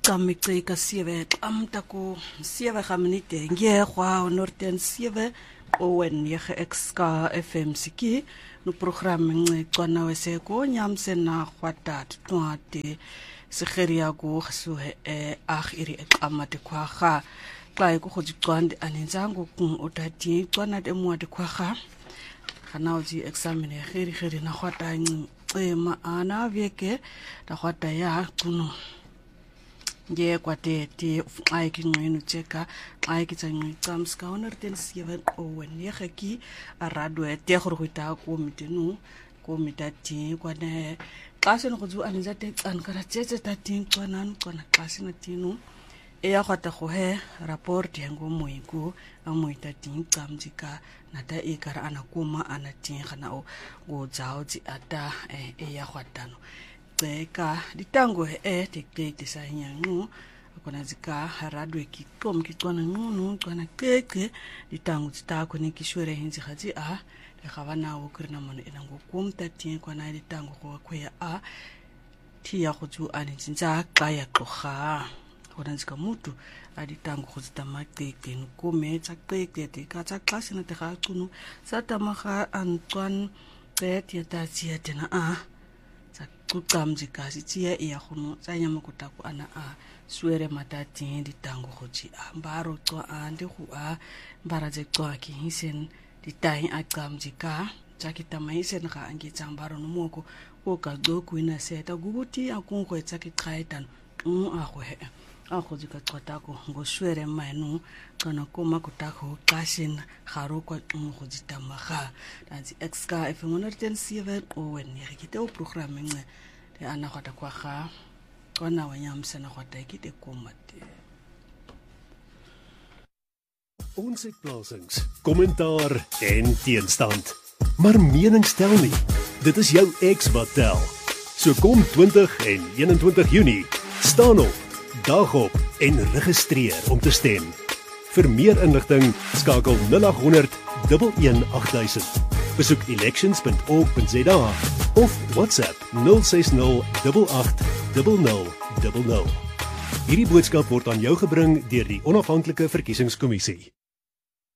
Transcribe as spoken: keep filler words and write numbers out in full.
Kamika sieve amtako sieve gaminite nge kwa norten sieve owen yege exka F M siki no programme ngcwana weseko nyamse na khwatat twate segeria go gesuhe e ag iri eqamate kwa ga xa go gojicwande anenzango ku otati cwana de mwade kwa ga kana uji examine geri geri na khwata ncema ana veke da khwata ya kuno nge kwate ti xa ikinqinu cheka xa ikitsanqicam ska onerten sieve owen yegeki aradwe te gorgwita ko mitenu ko mitati kwane xa seno go zu anenzate xankara tsetse tati cwana cwana xa sino tinu e ya khwata go he rapport yengo moiku amoita tingcam jika nata ikara anakuma anatingana o go zaozi ata e ya khwatano Teka ditango e tekte sa nyangu akona zika haradwe ki kom ki tswana nunu tswana keke ditango tsta ko ne kishwere hinzi khazi a le khawana o krina mono enango kumta tin kwana ditango go khya a thia go tsu ani tsinza xa ya tloga kona zika mutu a ditango go tsa makeke no kome tsa keke te ka tsa klase na te ga tsunu sa tamaga antswan tete ta tsia tena a kuqamji kasi tsia iya khono tsanya makutaku ana a suere matati ditango goji ambaro twa ande hu a baraje twa ki hisen ditai a qamji ka jakita maisen ga angi tsambaro no moko ko ka do kuina seta gubuti akungo etsaki qaitan u a go he a go dika tsotako go suere maenu kana koma kutako kashin garo kwa go ditamaga dansi exka F M one seven owen ye kite o programme nge le ana gota kwa ga kona wa nyamsena gota kite komate Ons het plasings, kommentaar en teenstand. Maar menings tel nie. Dit is jou ex wat tel. So kom twintig en eenentwintig Junie, staan op, dag op en registreer om te stem. Vir meer inligting skakel nul agt honderd, een een agt duisend. Besoek elections punt org punt za of WhatsApp nul ses nul agt agt nul nul nul nul. Hierdie boodskap word aan jou gebring deur die Onafhanklike Verkiesingskommissie.